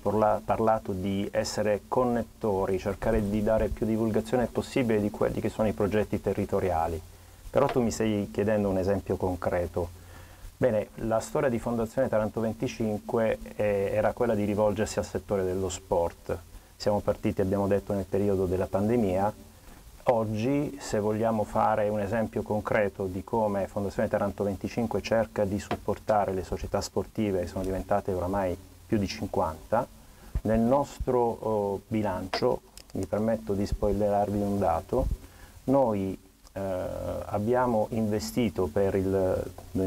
parlato di essere connettori, cercare di dare più divulgazione possibile di quelli che sono i progetti territoriali. Però tu mi stai chiedendo un esempio concreto. Bene, la storia di Fondazione Taranto 25 era quella di rivolgersi al settore dello sport. Siamo partiti, abbiamo detto, nel periodo della pandemia. Oggi, se vogliamo fare un esempio concreto di come Fondazione Taranto 25 cerca di supportare le società sportive, che sono diventate oramai più di 50, nel nostro bilancio, mi permetto di spoilerarvi un dato, noi abbiamo investito per il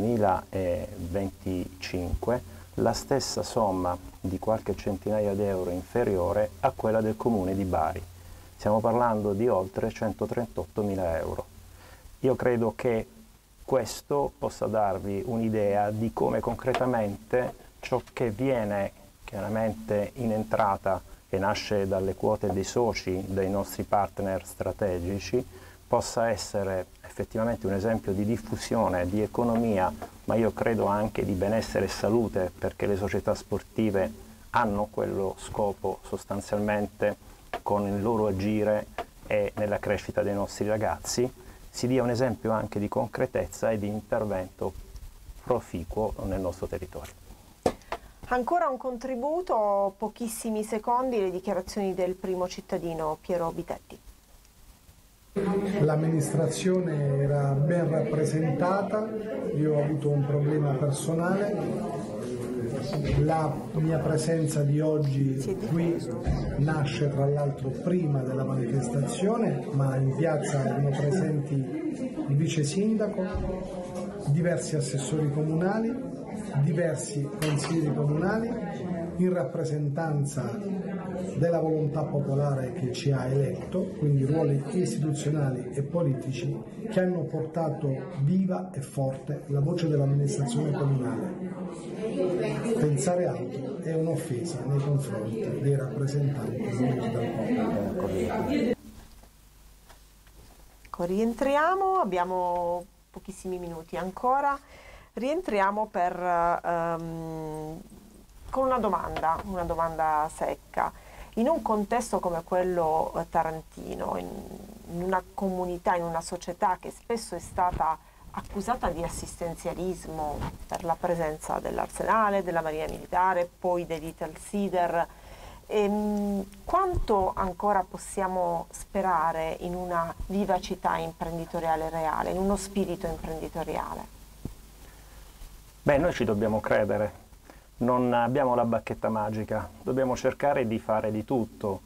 2025 la stessa somma di qualche centinaia di euro inferiore a quella del Comune di Bari. Stiamo parlando di oltre 138.000 euro. Io credo che questo possa darvi un'idea di come concretamente ciò che viene chiaramente in entrata, che nasce dalle quote dei soci, dei nostri partner strategici, possa essere effettivamente un esempio di diffusione, di economia, ma io credo anche di benessere e salute, perché le società sportive hanno quello scopo sostanzialmente con il loro agire e nella crescita dei nostri ragazzi, si dia un esempio anche di concretezza e di intervento proficuo nel nostro territorio. Ancora un contributo, pochissimi secondi, le dichiarazioni del primo cittadino Piero Bitetti. L'amministrazione era ben rappresentata, io ho avuto un problema personale, la mia presenza di oggi qui nasce tra l'altro prima della manifestazione, ma in piazza erano presenti il vice sindaco, diversi assessori comunali, diversi consiglieri comunali, in rappresentanza della volontà popolare che ci ha eletto, quindi ruoli istituzionali e politici che hanno portato viva e forte la voce dell'amministrazione comunale. Pensare altro è un'offesa nei confronti dei rappresentanti voluti dal popolo. Rientriamo, abbiamo pochissimi minuti ancora, rientriamo con una domanda secca. In un contesto come quello tarantino, in una comunità, in una società che spesso è stata accusata di assistenzialismo per la presenza dell'Arsenale, della Marina Militare, poi dell'Italsider, quanto ancora possiamo sperare in una vivacità imprenditoriale reale, in uno spirito imprenditoriale? Beh, noi ci dobbiamo credere. Non abbiamo la bacchetta magica, dobbiamo cercare di fare di tutto.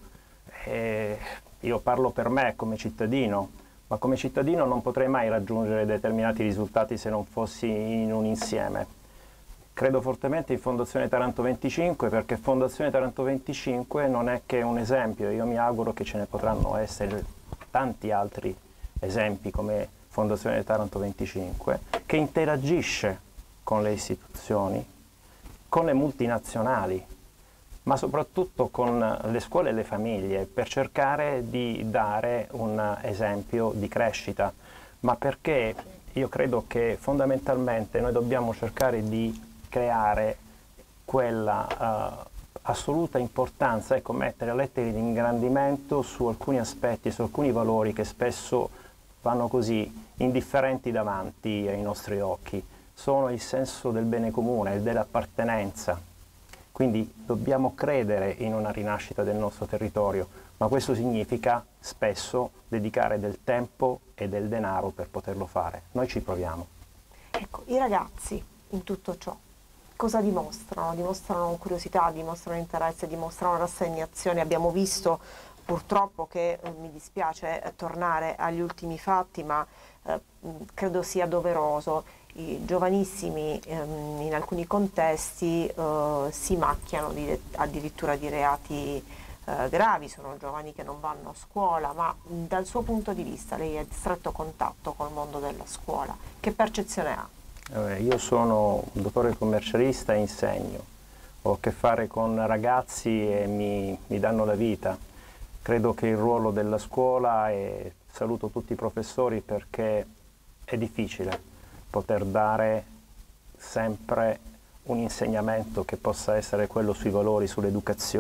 Io parlo per me come cittadino, ma come cittadino non potrei mai raggiungere determinati risultati se non fossi in un insieme. Credo fortemente in Fondazione Taranto 25 perché Fondazione Taranto 25 non è che un esempio, io mi auguro che ce ne potranno essere tanti altri esempi come Fondazione Taranto 25, che interagisce con le istituzioni, con le multinazionali, ma soprattutto con le scuole e le famiglie, per cercare di dare un esempio di crescita, ma perché io credo che fondamentalmente noi dobbiamo cercare di creare quella assoluta importanza, ecco, mettere lettere di ingrandimento su alcuni aspetti, su alcuni valori che spesso vanno così indifferenti davanti ai nostri occhi. Sono il senso del bene comune, dell'appartenenza. Quindi dobbiamo credere in una rinascita del nostro territorio, ma questo significa spesso dedicare del tempo e del denaro per poterlo fare. Noi ci proviamo. Ecco, i ragazzi in tutto ciò cosa dimostrano? Dimostrano curiosità, dimostrano interesse, dimostrano rassegnazione. Abbiamo visto purtroppo che, mi dispiace tornare agli ultimi fatti, ma credo sia doveroso. I giovanissimi in alcuni contesti si macchiano addirittura di reati gravi, sono giovani che non vanno a scuola, ma dal suo punto di vista lei è in stretto contatto col mondo della scuola, che percezione ha? Io sono un dottore commercialista e insegno, ho a che fare con ragazzi e mi danno la vita. Credo che il ruolo della scuola, e saluto tutti i professori perché è difficile poter dare sempre un insegnamento che possa essere quello sui valori, sull'educazione.